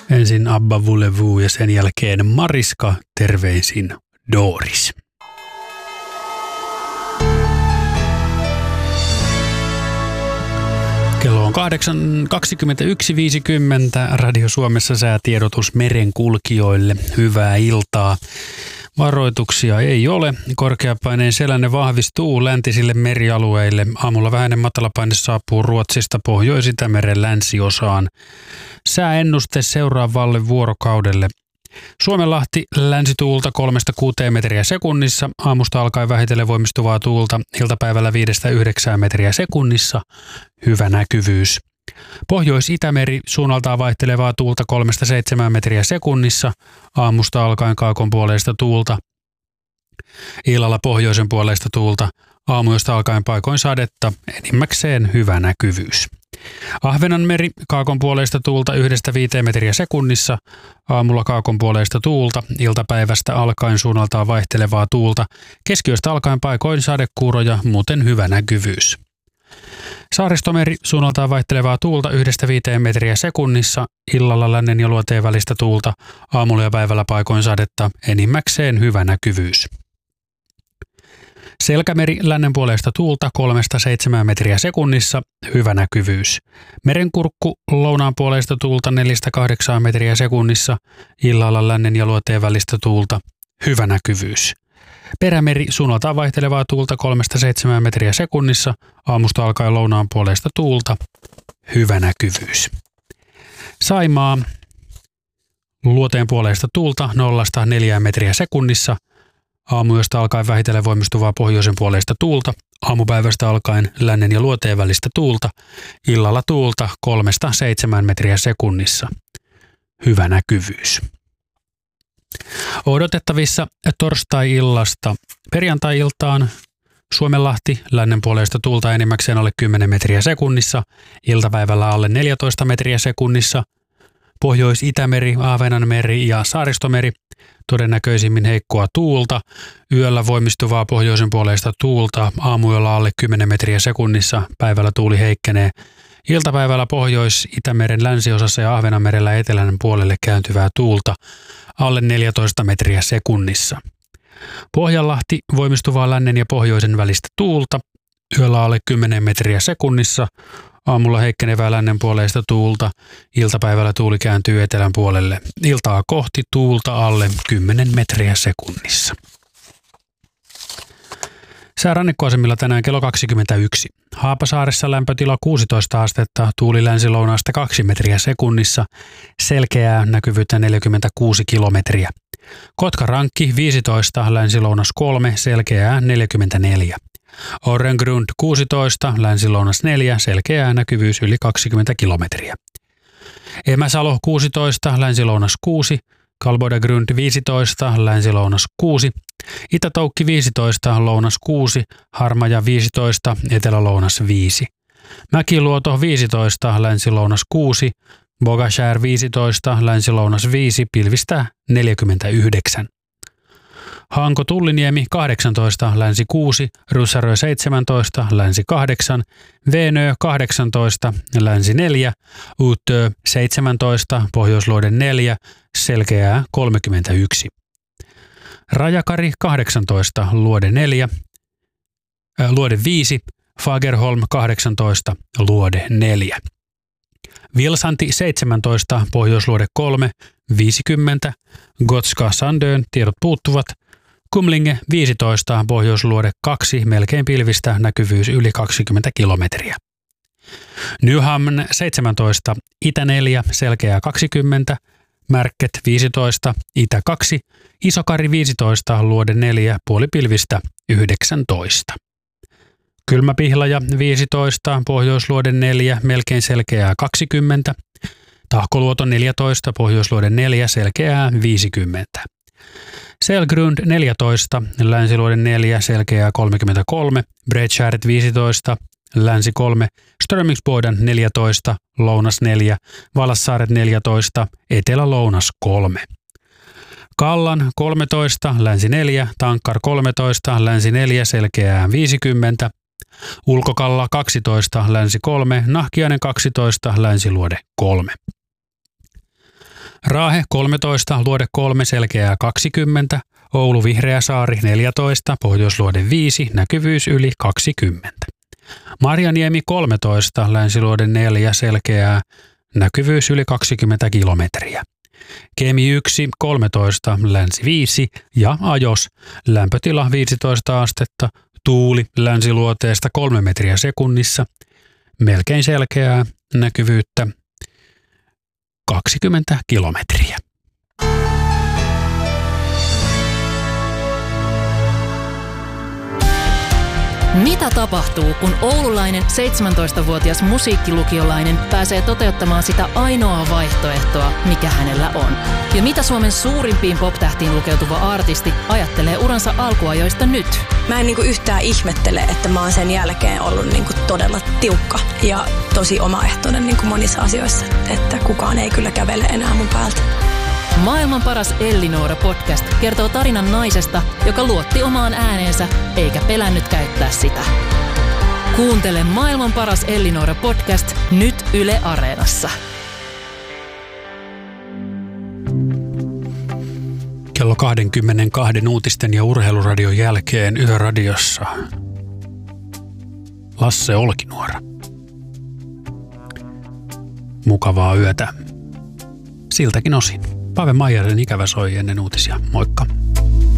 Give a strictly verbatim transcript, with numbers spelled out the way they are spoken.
Ensin Abba Voulez-Vous ja sen jälkeen Mariska, terveisin Doris. Kello on kahdeksan kaksikymmentäyksi viisikymmentä. Radio Suomessa säätiedotus merenkulkijoille. Hyvää iltaa. Varoituksia ei ole. Korkeapaineen selänne vahvistuu läntisille merialueille. Aamulla vähäinen matalapaine saapuu Ruotsista Pohjois-Itämeren länsiosaan. Sääennuste seuraavalle vuorokaudelle. Suomenlahti länsituulta kolmesta kuuteen metriä sekunnissa. Aamusta alkaen vähitellen voimistuvaa tuulta. Iltapäivällä viidestä yhdeksään metriä sekunnissa. Hyvä näkyvyys. Pohjois-Itämeri suunnaltaan vaihtelevaa tuulta kolmesta seitsemään metriä sekunnissa. Aamusta alkaen kaakon puoleista tuulta. Illalla pohjoisen puoleista tuulta. Aamuista alkaen paikoin sadetta. Enimmäkseen hyvä näkyvyys. Ahvenanmeri kaakon puoleista tuulta yhdestä viiteen metriä sekunnissa. Aamulla kaakon puoleista tuulta. Iltapäivästä alkaen suunnaltaan vaihtelevaa tuulta. Keskiyöstä alkaen paikoin sadekuuroja, muuten hyvä näkyvyys. Saaristomeri suunnaltaan vaihtelevaa tuulta yhdestä viiteen metriä sekunnissa. Illalla lännen ja luoteen välistä tuulta. Aamulla ja päivällä paikoin sadetta. Enimmäkseen hyvä näkyvyys. Selkämeri lännen puolesta tuulta kolmesta seitsemään metriä sekunnissa, hyvä näkyvyys. Merenkurkku lounaan puolesta tuulta neljästä kahdeksaan metriä sekunnissa, illalla lännen ja luoteen välistä tuulta, hyvä näkyvyys. Perämeri suunnaltaan vaihtelevaa tuulta kolmesta seitsemään metriä sekunnissa, aamusta alkaen lounaan puolesta tuulta, hyvä näkyvyys. Saimaa luoteen puolesta tuulta nollasta neljään metriä sekunnissa, aamuyöstä alkaen vähitellen voimistuvaa pohjoisen puoleista tuulta, aamupäivästä alkaen lännen ja luoteen välistä tuulta, illalla tuulta kolmesta seitsemään metriä sekunnissa. Hyvä näkyvyys. Odotettavissa torstai-illasta perjantai-iltaan Suomenlahti lännen puoleista tuulta enimmäkseen alle kymmenen metriä sekunnissa, iltapäivällä alle neljätoista metriä sekunnissa, Pohjois-Itämeri, Ahvenanmeri ja Saaristomeri todennäköisimmin heikkoa tuulta, yöllä voimistuvaa pohjoisen puoleista tuulta, aamuyöllä alle kymmenen metriä sekunnissa, päivällä tuuli heikkenee. Iltapäivällä Pohjois-Itämeren länsiosassa ja Ahvenanmerellä etelän puolelle kääntyvää tuulta, alle neljätoista metriä sekunnissa. Pohjanlahti voimistuvaa lännen ja pohjoisen välistä tuulta, yöllä alle kymmenen metriä sekunnissa, aamulla heikkenevää lännen puoleista tuulta, iltapäivällä tuuli kääntyy etelän puolelle. Iltaa kohti tuulta alle kymmenen metriä sekunnissa. Sää rannikkoasemilla tänään kello kaksikymmentäyksi. Haapasaaressa lämpötila kuusitoista astetta, tuuli länsi-lounaasta kaksi metriä sekunnissa, selkeää näkyvyyttä neljäkymmentäkuusi kilometriä. Kotka-Rankki viisitoista, länsi-lounas kolme, selkeää neljäkymmentäneljä. Orrengrund kuusitoista, länsi-lounas neljä, selkeää näkyvyys yli kaksikymmentä kilometriä. Emäsalo kuusitoista, länsi-lounas kuusi, Kalbodagrund viisitoista, länsi-lounas kuusi, Itä-Toukki viisitoista, lounas kuusi, Harmaja viisitoista, etelä-lounas viisi. Mäkiluoto viisitoista, länsi-lounas kuusi, Bogashär viisitoista, länsi-lounas viisi, pilvistä neljäkymmentäyhdeksän. Hanko Tulliniemi kahdeksantoista, länsi kuusi, Ryssärö seitsemäntoista, länsi kahdeksan, Veenö kahdeksantoista, länsi neljä, Uutö seitsemäntoista, pohjoisluoden neljä, selkeää kolmekymmentäyksi. Rajakari kahdeksantoista, luode neljä, äh, luode viisi, Fagerholm kahdeksantoista, luode neljä. Vilsanti seitsemäntoista, pohjoisluode kolme, viisikymmentä, Gotska Sandön, tiedot puuttuvat. Kumlinge viisitoista, pohjoisluode kaksi, melkein pilvistä, näkyvyys yli kaksikymmentä kilometriä. Nyhamn seitsemäntoista, itä neljä, selkeää kaksikymmentä, Märket viisitoista, itä kaksi, Isokari viisitoista, luode neljä, puolipilvistä yhdeksäntoista. Kylmäpihlaja viisitoista, pohjoisluode neljä, melkein selkeää kaksikymmentä, Tahkoluoto neljätoista, pohjoisluode neljä, selkeää viisikymmentä. Selgrund neljätoista, länsiluode neljä, selkeää kolmekymmentäkolme, Bredskäret viisitoista, länsi kolme, Strömingsboden neljätoista, lounas neljä, Valassaaret neljätoista, etelä-lounas kolme. Kallan kolmetoista, länsi neljä, Tankkar kolmetoista, länsi neljä, selkeää viisikymmentä, Ulkokalla kaksitoista, länsi kolme, Nahkiainen kaksitoista, länsiluode kolme. Raahe kolmetoista, Luode kolme, Selkeää kaksikymmentä, Oulu Vihreäsaari neljätoista, Pohjoisluode viisi, näkyvyys yli kaksikymmentä. Marjaniemi kolmetoista, Länsiluode neljä, Selkeää, näkyvyys yli kaksikymmentä kilometriä. Kemi yksi, kolmetoista, Länsi viisi ja Ajos, lämpötila viisitoista astetta, tuuli länsiluoteesta kolme metriä sekunnissa, melkein selkeää, näkyvyyttä kaksikymmentä kilometriä. Mitä tapahtuu, kun oululainen seitsemäntoistavuotias musiikkilukiolainen pääsee toteuttamaan sitä ainoaa vaihtoehtoa, mikä hänellä on? Ja mitä Suomen suurimpiin pop-tähtiin lukeutuva artisti ajattelee uransa alkuajoista nyt? Mä en niinku yhtään ihmettele, että mä oon sen jälkeen ollut niinku todella tiukka ja tosi omaehtoinen niinku monissa asioissa, että kukaan ei kyllä kävele enää mun päältä. Maailman paras Ellinora podcast kertoo tarinan naisesta, joka luotti omaan ääneensä eikä pelännyt käyttää sitä. Kuuntele Maailman paras Ellinora podcast nyt Yle Areenassa. Kello kaksikymmentäkaksi uutisten ja urheiluradion jälkeen Yöradiossa Lasse Olkinuora. Mukavaa yötä siltäkin osin. Pave Maijasen ikävä soi ennen uutisia. Moikka!